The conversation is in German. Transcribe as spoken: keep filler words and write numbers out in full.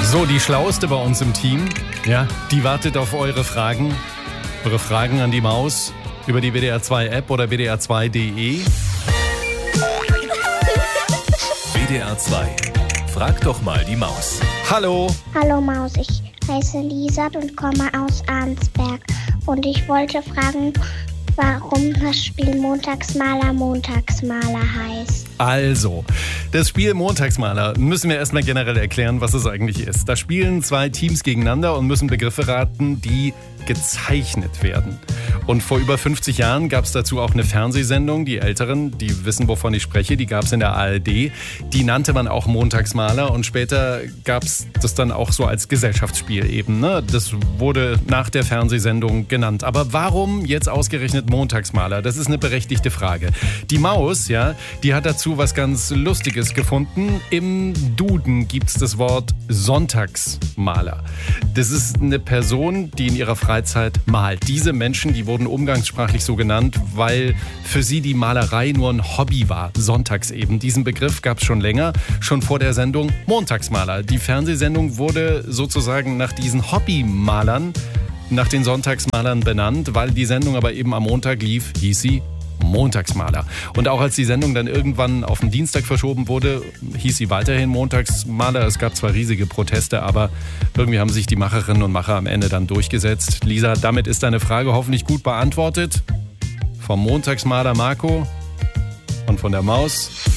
So, die Schlauste bei uns im Team, ja, die wartet auf eure Fragen. Eure Fragen an die Maus über die W D R zwei App oder W D R zwei Punkt de. W D R zwei. Frag doch mal die Maus. Hallo. Hallo Maus, ich heiße Lisa und komme aus Arnsberg. Und ich wollte fragen, warum das Spiel Montagsmaler Montagsmaler heißt. Also, das Spiel Montagsmaler müssen wir erstmal generell erklären, was es eigentlich ist. Da spielen zwei Teams gegeneinander und müssen Begriffe raten, die gezeichnet werden. Und vor über fünfzig Jahren gab es dazu auch eine Fernsehsendung. Die Älteren, die wissen, wovon ich spreche, die gab es in der A R D. Die nannte man auch Montagsmaler und später gab es das dann auch so als Gesellschaftsspiel eben. Ne? Das wurde nach der Fernsehsendung genannt. Aber warum jetzt ausgerechnet Montagsmaler? Das ist eine berechtigte Frage. Die Maus, ja, die hat dazu was ganz Lustiges gefunden. Im Duden gibt es das Wort Sonntagsmaler. Das ist eine Person, die in ihrer Freizeit malt. Diese Menschen, die wurden umgangssprachlich so genannt, weil für sie die Malerei nur ein Hobby war. Sonntags eben. Diesen Begriff gab es schon länger, schon vor der Sendung Montagsmaler. Die Fernsehsendung wurde sozusagen nach diesen Hobbymalern, nach den Sonntagsmalern benannt, weil die Sendung aber eben am Montag lief, hieß sie Montagsmaler. Und auch als die Sendung dann irgendwann auf den Dienstag verschoben wurde, hieß sie weiterhin Montagsmaler. Es gab zwar riesige Proteste, aber irgendwie haben sich die Macherinnen und Macher am Ende dann durchgesetzt. Lisa, damit ist deine Frage hoffentlich gut beantwortet. Vom Montagsmaler Marco und von der Maus